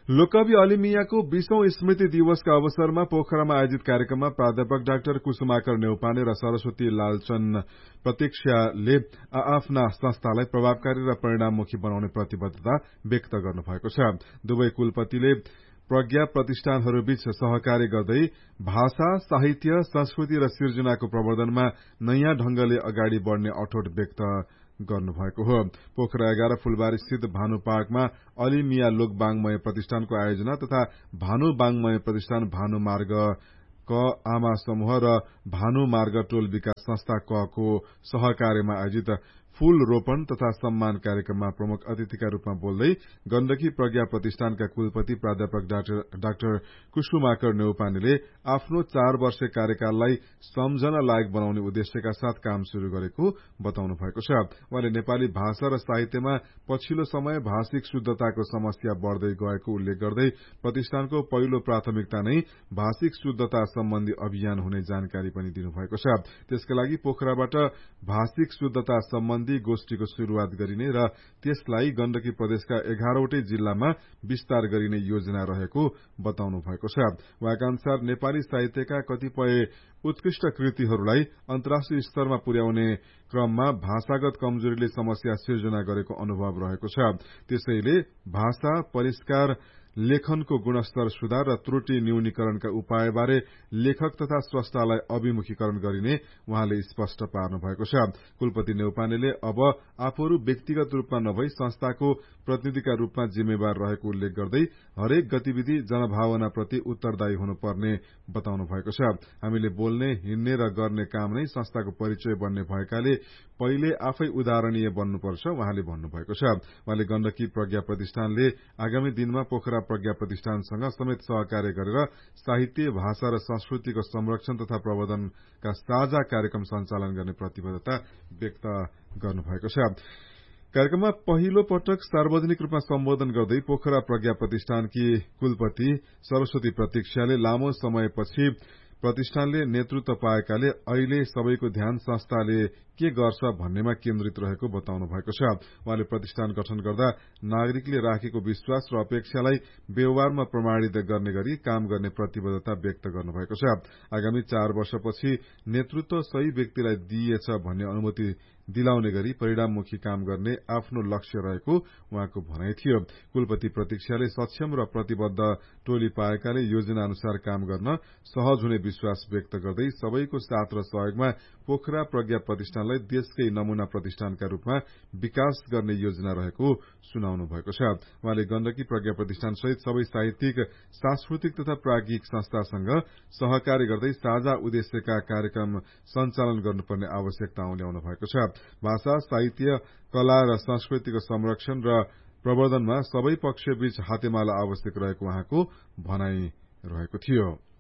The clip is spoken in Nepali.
लोककवि अली मियाको 20औं स्मृति दिवसका अवसरमा पोखरामा आयोजित कार्यक्रममा प्राध्यापक डाक्टर कुसुमाकर नेउपाने र सरस्वती लालचन प्रतीक्षाले आफ्ना संस्थालाई प्रभावकारी र परिणाममुखी बनाउने प्रतिबद्धता व्यक्त गर्नुभएको छ। दुवै कुलपतिले प्रज्ञा प्रतिष्ठानहरूबीच सहकार्य गर्दै भाषा, साहित्य, संस्कृति र सिर्जनाको प्रवर्धनमा नयाँ ढंगले अगाडि बढ़ने अठोट व्यक्त गर्नुभएको हो। पोखरा 11 फुलबारी स्थित भानु पार्कमा अली मिया लोक वाङ्मय प्रतिष्ठानको आयोजना तथा भानु वाङ्मय प्रतिष्ठान भानु मार्ग क आमा समूह र भानु मार्ग टोल विकास संस्था क को सहकार्यमा आयोजित फूल रोपण तथा सम्मान कार्यक्रममा प्रमुख अतिथिका रूपमा बोल्दै गण्डकी प्रज्ञा प्रतिष्ठानका कुलपति प्राध्यापक डाक्टर कुसुमाकर नेउपानेले आफ्नो 4 वर्षे कार्यकाललाई सम्झन लायक बनाउने उद्देश्यका साथ काम शुरू गरेको बताउनु भएको छ। उहाँले नेपाली भाषा र साहित्यमा पछिल्लो समय भाषिक शुद्धताको समस्या बढ़दै गएको उल्लेख गर्दै प्रतिष्ठानको पहिलो प्राथमिकता नै भाषिक शुद्धता सम्बन्धी अभियान हुने जानकारी पनि दिनुभएको छ। त्यसका लागि पोखराबाट भाषिक शुद्धता सम्बन्धी गोष्ठीको शुरूआत गरिने र त्यसलाई गण्डकी प्रदेशका 11वटै जिल्लामा विस्तार गरिने योजना रहेको बताउनु भएको छ। उहाँका अनुसार नेपाली साहित्यका कतिपय उत्कृष्ट कृतिहरूलाई अन्तर्राष्ट्रिय स्तरमा पुर्याउने क्रममा भाषागत कमजोरीले समस्या सिर्जना गरेको अनुभव रहेको छ। त्यसैले भाषा परिष्कार, लेखनको गुणस्तर सुधार र त्रुटि न्यूनीकरणका उपायबारे लेखक तथा स्रष्टालाई अभिमुखीकरण गरिने उहाँले स्पष्ट पार्नु भएको छ। कुलपति नेउपानेले अब आफूहरू व्यक्तिगत रूपमा नभई संस्थाको प्रतिनिधिका रूपमा जिम्मेवार रहेको उल्लेख गर्दै हरेक गतिविधि जनभावनाप्रति उत्तरदायी हुनुपर्ने बताउनु भएको छ। हामीले बोल्ने, हिँड्ने र गर्ने काम नै संस्थाको परिचय बन्ने भएकाले पहिले आफै उदाहरणीय बन्नुपर्छ उहाँले भन्नुभएको छ। उहाँले गण्डकी प्रज्ञा प्रतिष्ठानले आगामी दिनमा पोखरा प्रज्ञा प्रतिष्ठानसँग समेत सहकार्य गरेर साहित्य, भाषा र संस्कृतिको संरक्षण तथा प्रवर्धनका साझा कार्यक्रम सञ्चालन गर्ने प्रतिबद्धता व्यक्त गर्नुभएको छ। कार्यक्रममा पहिलो पटक सार्वजनिक रूपमा सम्बोधन गर्दै पोखरा प्रज्ञा प्रतिष्ठानकी कुलपति सरस्वती प्रतीक्षाले लामो समयपछि प्रतिष्ठानले नेतृत्व पाएकाले अहिले सबैको ध्यान संस्थाले के गर्छ भन्नेमा केन्द्रित रहेको बताउनु भएको छ। उहाँले प्रतिष्ठान गठन गर्दा नागरिकले राखेको विश्वास र अपेक्षालाई व्यवहारमा प्रमाणित गर्ने गरी काम गर्ने प्रतिबद्धता व्यक्त गर्नुभएको छ। आगामी 4 वर्षपछि नेतृत्व सही व्यक्तिलाई दिइएछ भन्ने अनुभूति दिलाउने गरी परिणाममुखी काम गर्ने आफ्नो लक्ष्य रहेको उहाँको भनाइ थियो। कुलपति प्रतीक्षाले सक्षम र प्रतिबद्ध टोली पाएकाले योजना अनुसार काम गर्न सहज हुने विश्वास व्यक्त गर्दै सबैको साथ र सहयोगमा पोखरा प्रज्ञा प्रतिष्ठानलाई देशकै नमूना प्रतिष्ठानका रूपमा विकास गर्ने योजना रहेको सुनाउनु भएको छ। उहाँले गण्डकी प्रज्ञा प्रतिष्ठान सहित सबै साहित्यिक, सांस्कृतिक तथा प्राज्ञिक संस्थासँग सहकार्य गर्दै साझा उद्देश्यका कार्यक्रम सञ्चालन गर्नुपर्ने आवश्यकता ल्याउनु भएको छ। भाषा, साहित्य, कला र संस्कृतिको संरक्षण र प्रवर्धनमा सबै पक्षबीच हातेमाला आवश्यक रहेको उहाँको भनाइ रहेको थियो।